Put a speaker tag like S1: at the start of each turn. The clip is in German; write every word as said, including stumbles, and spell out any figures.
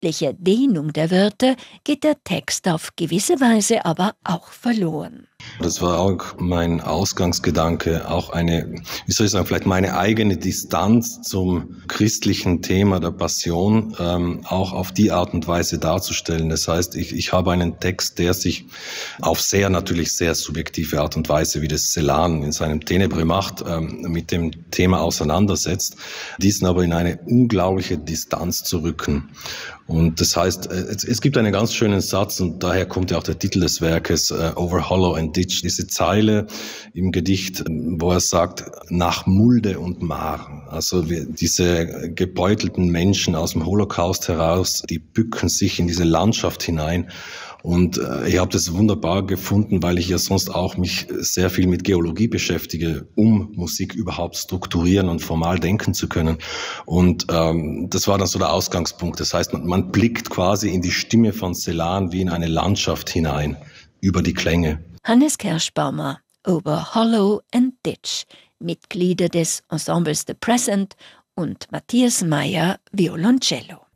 S1: künstliche Dehnung der Wörter geht der Text auf gewisse Weise aber auch verloren.
S2: Das war auch mein Ausgangsgedanke, auch eine, wie soll ich sagen, vielleicht meine eigene Distanz zum christlichen Thema der Passion ähm, auch auf die Art und Weise darzustellen. Das heißt, ich, ich habe einen Text, der sich auf sehr, natürlich sehr subjektive Art und Weise, wie das Celan in seinem Tenebre macht, ähm, mit dem Thema auseinandersetzt, diesen aber in eine unglaubliche Distanz zu rücken. Und das heißt, es, es gibt einen ganz schönen Satz, und daher kommt ja auch der Titel des Werkes, uh, Over Hollow and Ditch, diese Zeile im Gedicht, wo er sagt, nach Mulde und Marn. Also wir, diese gebeutelten Menschen aus dem Holocaust heraus, die bücken sich in diese Landschaft hinein. Und äh, ich habe das wunderbar gefunden, weil ich ja sonst auch mich sehr viel mit Geologie beschäftige, um Musik überhaupt strukturieren und formal denken zu können. Und ähm, das war dann so der Ausgangspunkt. Das heißt, man, man blickt quasi in die Stimme von Celan wie in eine Landschaft hinein, über die Klänge.
S1: Hannes Kerschbaumer, Over Hollow and Ditch, Mitglieder des Ensembles The Present und Matthias Meyer, Violoncello.